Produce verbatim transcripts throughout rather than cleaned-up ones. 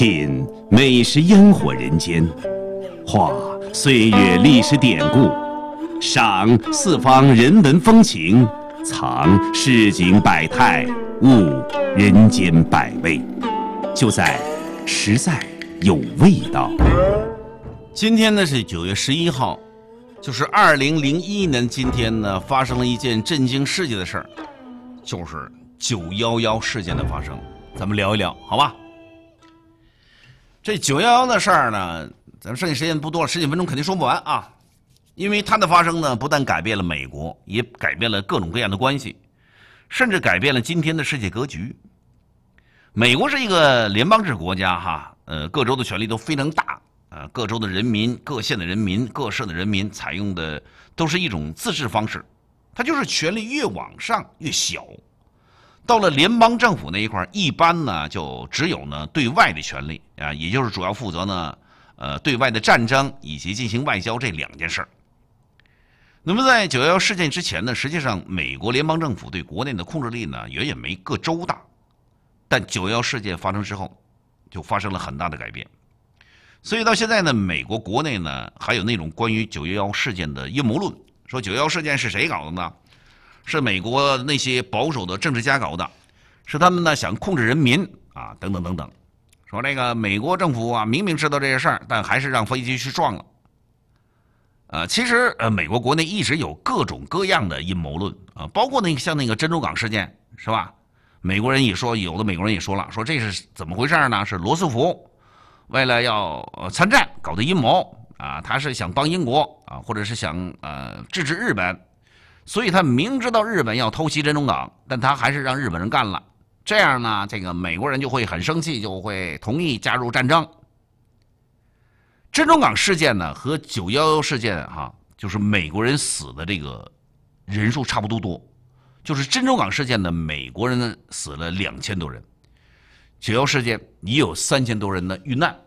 品美食烟火人间，画岁月历史典故，赏四方人文风情，藏市井百态，悟人间百味，就在实在有味道。 今天呢是九月十一号，就是二零零一年今天呢发生了一件震惊世界的事儿，就是九幺幺事件的发生。咱们聊一聊，好吧？这九幺幺的事儿呢，咱们剩下时间不多了，十几分钟肯定说不完啊。因为它的发生呢，不但改变了美国，也改变了各种各样的关系，甚至改变了今天的世界格局。美国是一个联邦制国家哈，呃，各州的权力都非常大，呃，各州的人民、各县的人民、各市的人民采用的都是一种自治方式，它就是权力越往上越小。到了联邦政府那一块，一般呢就只有呢对外的权利啊，也就是主要负责呢呃对外的战争以及进行外交这两件事儿。那么在九幺幺事件之前呢，实际上美国联邦政府对国内的控制力呢远远没各州大，但九幺幺事件发生之后，就发生了很大的改变。所以到现在呢，美国国内呢还有那种关于九幺幺事件的阴谋论，说九幺幺事件是谁搞的呢？是美国那些保守的政治家搞的，是他们呢想控制人民啊，等等等等。说这个美国政府啊，明明知道这些事儿，但还是让飞机去撞了。呃，其实呃，美国国内一直有各种各样的阴谋论啊，包括那个像那个珍珠港事件，是吧？美国人也说，有的美国人也说了，说这是怎么回事呢？是罗斯福为了要参战搞的阴谋啊，他是想帮英国啊，或者是想呃制止日本。所以他明知道日本要偷袭珍珠港，但他还是让日本人干了。这样呢，这个美国人就会很生气，就会同意加入战争。珍珠港事件呢和九幺幺事件哈、啊，就是美国人死的这个人数差不多多。就是珍珠港事件呢，美国人呢死了两千多人，九幺幺事件也有三千多人的遇难。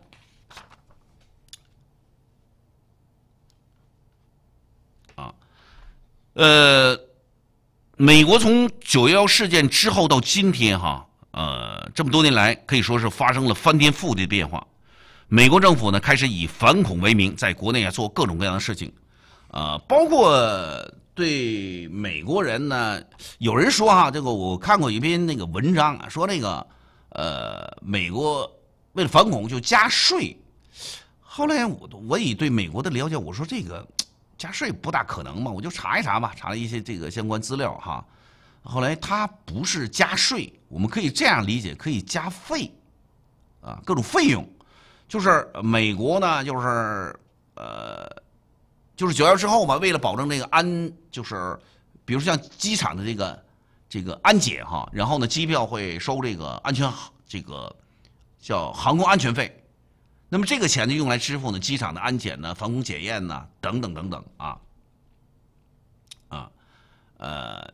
呃，美国从九幺幺事件之后到今天哈，呃，这么多年来可以说是发生了翻天覆地的变化。美国政府呢开始以反恐为名，在国内啊做各种各样的事情，呃，包括对美国人呢，有人说哈，这个我看过一篇那个文章啊，说那个呃，美国为了反恐就加税。后来我我以对美国的了解，我说这个。加税不大可能嘛，我就查一查吧，查了一些这个相关资料哈。后来它不是加税，我们可以这样理解，可以加费啊，各种费用。就是美国呢，就是呃，就是九幺之后嘛，为了保证这个安，就是比如像机场的这个这个安检哈，然后呢，机票会收这个安全这个叫航空安全费。那么这个钱就用来支付呢机场的安检呢、防空检验呢等等等等啊啊呃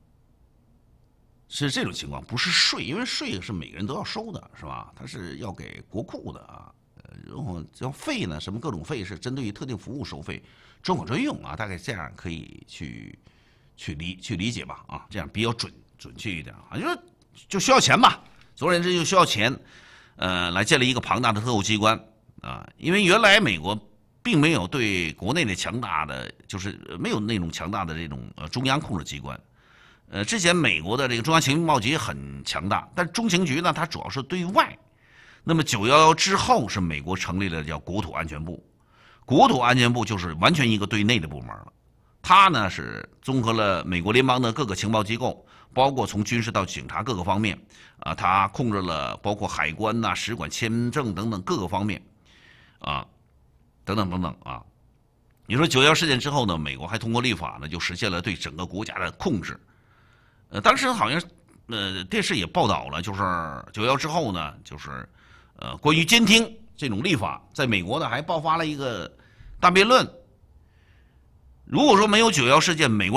是这种情况，不是税，因为税是每个人都要收的，是吧？它是要给国库的啊。呃，然后要费呢，什么各种费是针对于特定服务收费，专款专用啊，大概这样可以去去理去理解吧啊，这样比较准准确一点啊，就说就需要钱吧，总而言之就需要钱。呃，来建立一个庞大的特务机关啊，因为原来美国并没有对国内的强大的，就是没有那种强大的这种呃中央控制机关。呃，之前美国的这个中央情报局很强大，但中情局呢，它主要是对外。那么九幺幺之后，是美国成立了叫国土安全部，国土安全部就是完全一个对内的部门了。它呢是综合了美国联邦的各个情报机构，包括从军事到警察各个方面，啊，它控制了包括海关呐、使馆签证等等各个方面，啊，等等等等啊。你说九幺幺事件之后呢，美国还通过立法呢，就实现了对整个国家的控制。呃，当时好像呃电视也报道了，就是九幺幺之后呢，就是呃关于监听这种立法，在美国呢还爆发了一个大辩论。如果说没有九幺幺事件，美国